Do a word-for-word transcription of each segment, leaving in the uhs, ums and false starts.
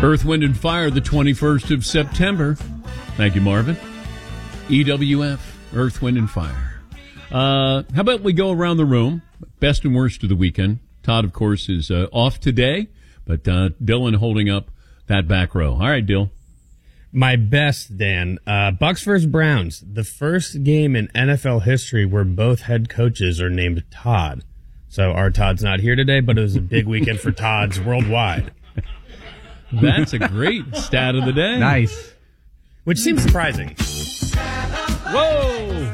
Earth, Wind, and Fire, the twenty-first of September. Thank you, Marvin. E W F, Earth, Wind, and Fire. Uh, how about we go around the room? Best and worst of the weekend. Todd, of course, is uh, off today, but uh, Dylan holding up that back row. All right, Dill. My best, Dan. Uh, Bucks versus Browns. The first game in N F L history where both head coaches are named Todd. So our Todd's not here today, but it was a big weekend for Todds worldwide. That's a great stat of the day. Nice. Which seems surprising. Whoa!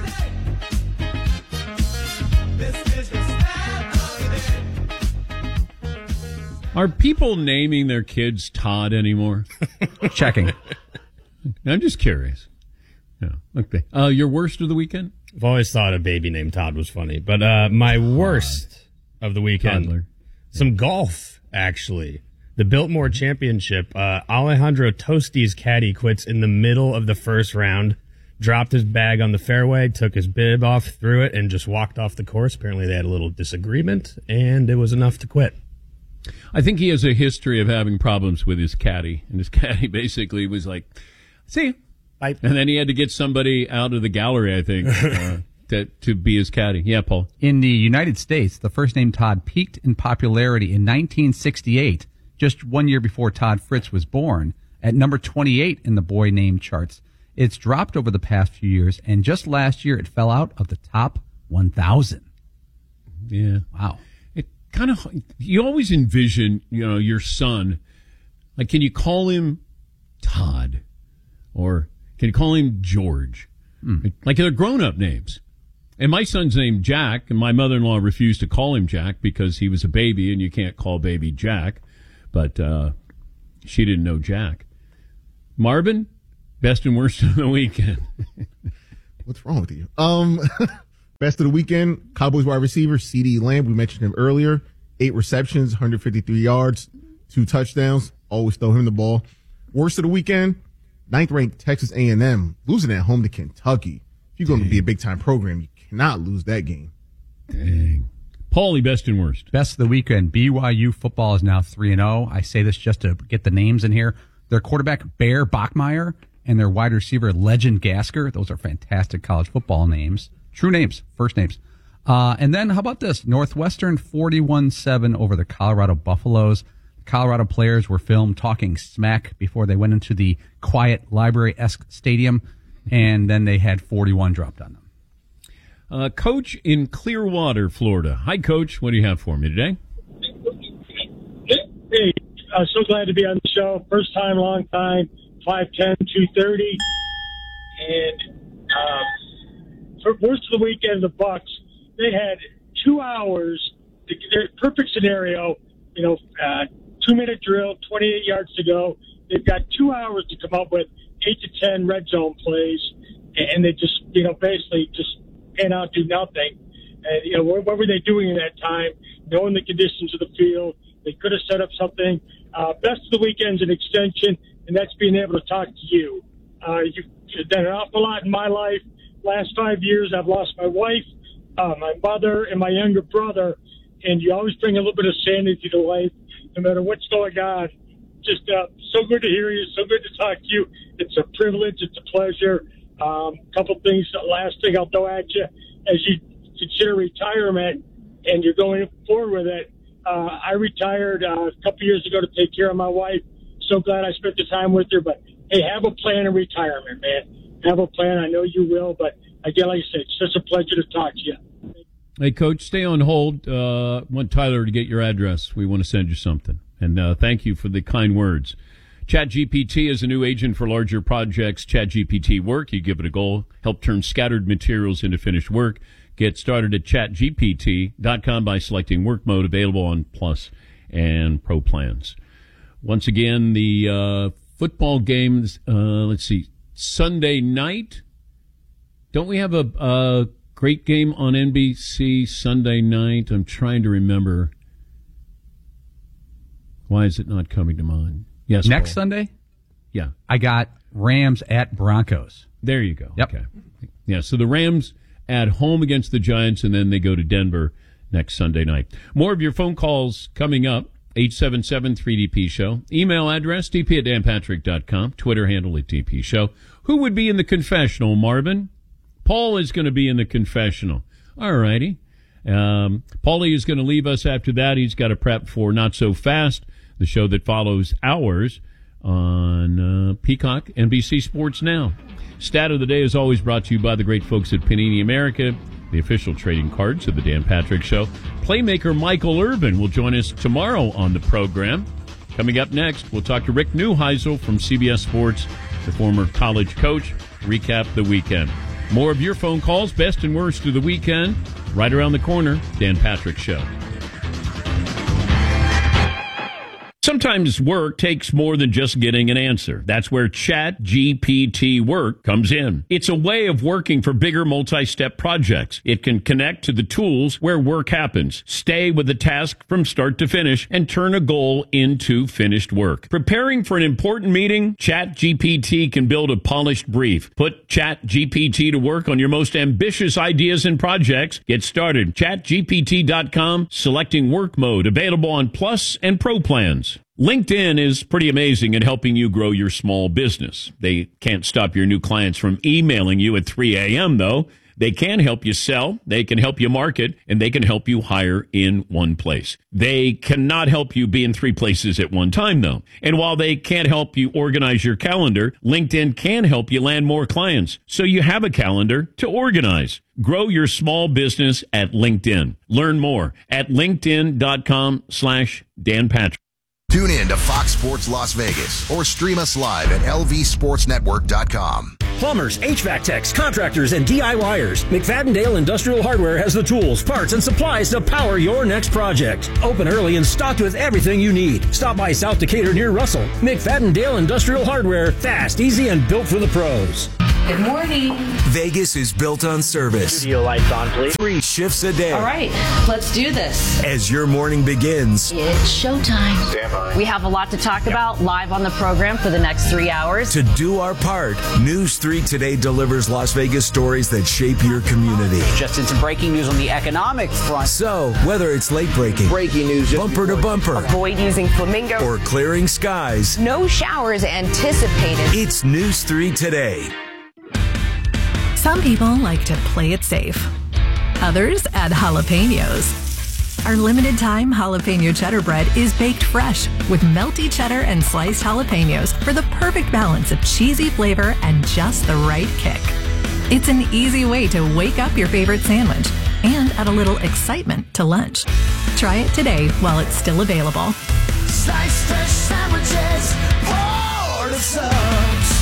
Are people naming their kids Todd anymore? Checking. I'm just curious. Yeah. Okay. Uh, your worst of the weekend? I've always thought a baby named Todd was funny. But uh, my worst of the weekend, Toddler. Some golf, actually. The Biltmore Championship, uh, Alejandro Tosti's caddy quits in the middle of the first round, dropped his bag on the fairway, took his bib off, threw it, and just walked off the course. Apparently they had a little disagreement, and it was enough to quit. I think he has a history of having problems with his caddy, and his caddy basically was like, see you. Bye. And then he had to get somebody out of the gallery, I think, uh, to, to be his caddy. Yeah, Paul. In the United States, the first name Todd peaked in popularity in nineteen sixty-eight, just one year before Todd Fritz was born, at number twenty-eight in the boy name charts. It's dropped over the past few years, and just last year it fell out of the top one thousand. Yeah. Wow. It kind of, you always envision, you know, your son, like, can you call him Todd? Or can you call him George? Mm. Like, they're grown-up names. And my son's named Jack, and my mother-in-law refused to call him Jack because he was a baby, and you can't call baby Jack. But uh, she didn't know Jack. Marvin, best and worst of the weekend. What's wrong with you? Um, best of the weekend, Cowboys wide receiver, CeeDee Lamb. We mentioned him earlier. Eight receptions, one hundred fifty-three yards, two touchdowns. Always throw him the ball. Worst of the weekend, ninth-ranked Texas A and M, losing at home to Kentucky. If you're going Dang. to be a big-time program, you cannot lose that game. Dang. Paulie, best and worst. Best of the weekend, B Y U football is now three and oh. I say this just to get the names in here. Their quarterback, Bear Bachmeier, and their wide receiver, Legend Gasker. Those are fantastic college football names. True names, first names. Uh, and then how about this? Northwestern forty-one seven over the Colorado Buffaloes. Colorado players were filmed talking smack before they went into the quiet library-esque stadium, and then they had forty-one dropped on them. Uh, Coach in Clearwater, Florida. Hi, Coach. What do you have for me today? Hey, uh, so glad to be on the show. First time, long time, five ten, two thirty. And uh, for worst of the weekend, the Bucks, they had two hours. To, their perfect scenario, you know, uh, two-minute drill, twenty-eight yards to go. They've got two hours to come up with eight to ten red zone plays, and they just, you know, basically just pan out, do nothing. And, you know, what, what were they doing in that time? Knowing the conditions of the field, they could have set up something. Uh, best of the weekend's an extension, and that's being able to talk to you. Uh, you've, you've done an awful lot in my life. Last five years, I've lost my wife, uh, my mother, and my younger brother, and you always bring a little bit of sanity to life, no matter what's going on. Just uh, so good to hear you, so good to talk to you. It's a privilege, it's a pleasure. A um, couple things, last thing I'll throw at you, as you consider retirement and you're going forward with it. Uh, I retired uh, a couple years ago to take care of my wife. So glad I spent the time with her. But, hey, have a plan in retirement, man. Have a plan. I know you will. But, again, like I said, it's just a pleasure to talk to you. Hey, Coach, stay on hold. Uh, want Tyler to get your address. We want to send you something. And uh, thank you for the kind words. ChatGPT is a new agent for larger projects. ChatGPT Work, you give it a go, help turn scattered materials into finished work. Get started at chat G P T dot com by selecting work mode, available on Plus and Pro plans. Once again, the uh, football games, uh, let's see, Sunday night. Don't we have a, a great game on N B C Sunday night? I'm trying to remember. Why is it not coming to mind? Yes, Next Paul. Sunday? Yeah. I got Rams at Broncos. There you go. Yep. Okay. Yeah, so the Rams at home against the Giants, and then they go to Denver next Sunday night. More of your phone calls coming up. eight seven seven three D P show. Email address, d p at dan patrick dot com. Twitter handle at D P show. Who would be in the confessional, Marvin? Paul is going to be in the confessional. All righty. Um, Paulie is going to leave us after that. He's got to prep for Not So Fast, the show that follows ours on uh, Peacock, N B C Sports Now. Stat of the day is always brought to you by the great folks at Panini America, the official trading cards of the Dan Patrick Show. Playmaker Michael Irvin will join us tomorrow on the program. Coming up next, we'll talk to Rick Neuheisel from C B S Sports, the former college coach, recap the weekend. More of your phone calls, best and worst of the weekend, right around the corner. Dan Patrick Show. Sometimes work takes more than just getting an answer. That's where Chat G P T Work comes in. It's a way of working for bigger multi-step projects. It can connect to the tools where work happens, stay with the task from start to finish, and turn a goal into finished work. Preparing for an important meeting? Chat G P T can build a polished brief. Put Chat G P T to work on your most ambitious ideas and projects. Get started. chat G P T dot com, selecting work mode, available on Plus and Pro plans. LinkedIn is pretty amazing at helping you grow your small business. They can't stop your new clients from emailing you at three a.m., though. They can help you sell, they can help you market, and they can help you hire in one place. They cannot help you be in three places at one time, though. And while they can't help you organize your calendar, LinkedIn can help you land more clients, so you have a calendar to organize. Grow your small business at LinkedIn. Learn more at linkedin.com slash Dan Patrick. Tune in to Fox Sports Las Vegas or stream us live at L V sports network dot com. Plumbers, H V A C techs, contractors, and DIYers. McFadden-Dale Industrial Hardware has the tools, parts, and supplies to power your next project. Open early and stocked with everything you need. Stop by South Decatur near Russell. McFadden-Dale Industrial Hardware. Fast, easy, and built for the pros. Good morning. Vegas is built on service. Studio lights on, please. Three shifts a day. All right, let's do this. As your morning begins, it's showtime. Stand by. We have a lot to talk about live on the program for the next three hours. To do our part, News three Today delivers Las Vegas stories that shape your community. Just in some breaking news on the economic front. So, whether it's late breaking, breaking news, bumper to bumper, avoid using flamingo, or clearing skies, no showers anticipated. It's News three Today. Some people like to play it safe. Others add jalapenos. Our limited time jalapeno cheddar bread is baked fresh with melty cheddar and sliced jalapenos for the perfect balance of cheesy flavor and just the right kick. It's an easy way to wake up your favorite sandwich and add a little excitement to lunch. Try it today while it's still available. Sliced fresh sandwiches, poured subs.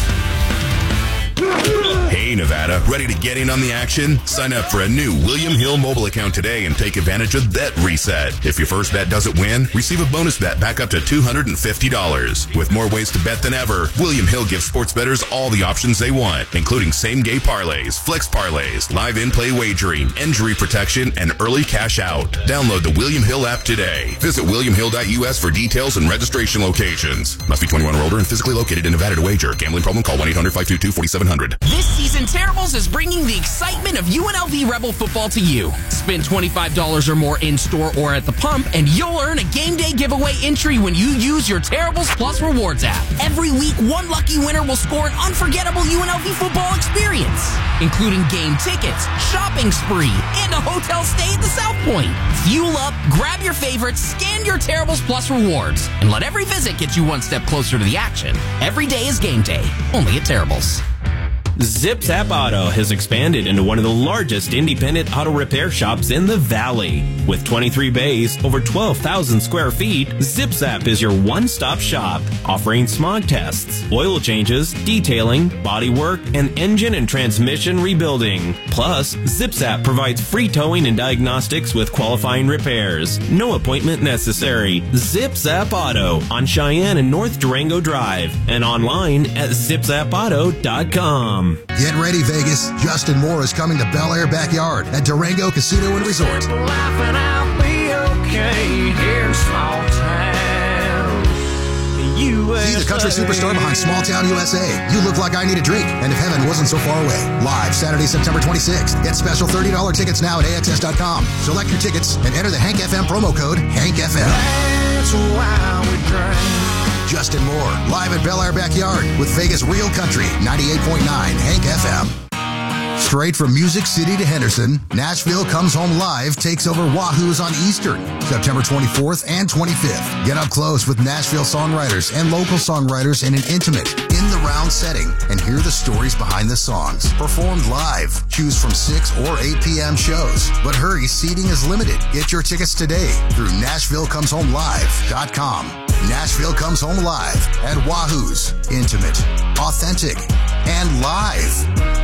Hey, Nevada, ready to get in on the action? Sign up for a new William Hill mobile account today and take advantage of Bet Reset. If your first bet doesn't win, receive a bonus bet back up to two hundred fifty dollars. With more ways to bet than ever, William Hill gives sports bettors all the options they want, including same-game parlays, flex parlays, live in-play wagering, injury protection, and early cash out. Download the William Hill app today. Visit william hill dot u s for details and registration locations. Must be twenty-one or older and physically located in Nevada to wager. Gambling problem? Call one eight hundred five two two four seven zero zero. This season, Terribles is bringing the excitement of U N L V Rebel football to you. Spend twenty-five dollars or more in-store or at the pump, and you'll earn a game day giveaway entry when you use your Terribles Plus Rewards app. Every week, one lucky winner will score an unforgettable U N L V football experience, including game tickets, shopping spree, and a hotel stay at the South Point. Fuel up, grab your favorites, scan your Terribles Plus Rewards, and let every visit get you one step closer to the action. Every day is game day, only at Terribles. ZipZap Auto has expanded into one of the largest independent auto repair shops in the Valley. With twenty-three bays, over twelve thousand square feet, ZipZap is your one-stop shop, offering smog tests, oil changes, detailing, bodywork, and engine and transmission rebuilding. Plus, ZipZap provides free towing and diagnostics with qualifying repairs. No appointment necessary. ZipZap Auto on Cheyenne and North Durango Drive and online at zip zap auto dot com. Get ready, Vegas. Justin Moore is coming to Bel Air Backyard at Durango Casino and Resort. Laughing, I'll be okay here in small town. See the country superstar behind Small Town U S A. You Look Like I Need a Drink, and If Heaven Wasn't So Far Away. Live Saturday, September twenty-sixth. Get special thirty dollars tickets now at A X S dot com. Select your tickets and enter the Hank F M promo code Hank F M. that's why we drink. Justin Moore, live at Bel Air Backyard with Vegas Real Country, ninety-eight point nine Hank F M. Straight from Music City to Henderson, Nashville Comes Home Live takes over Wahoo's on Eastern, September twenty-fourth and twenty-fifth. Get up close with Nashville songwriters and local songwriters in an intimate, in-the-round setting and hear the stories behind the songs. Performed live. Choose from six or eight p.m. shows. But hurry, seating is limited. Get your tickets today through Nashville Comes Home Live dot com. Nashville Comes Home Live at Wahoo's. Intimate, authentic, and live.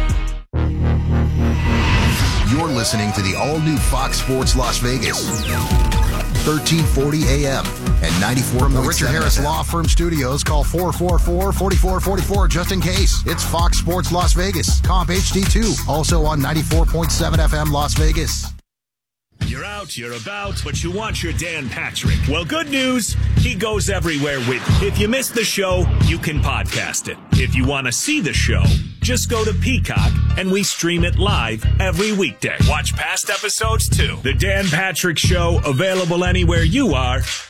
You're listening to the all-new Fox Sports Las Vegas. thirteen forty A M and ninety-four from the Richard Harris Law Firm Studios. Call four four four, four four four four just in case. It's Fox Sports Las Vegas. Comp H D two. Also on ninety-four point seven F M Las Vegas. You're out, you're about, but you want your Dan Patrick. Well, good news, he goes everywhere with you. If you missed the show, you can podcast it. If you want to see the show, just go to Peacock, and we stream it live every weekday. Watch past episodes, too. The Dan Patrick Show, available anywhere you are.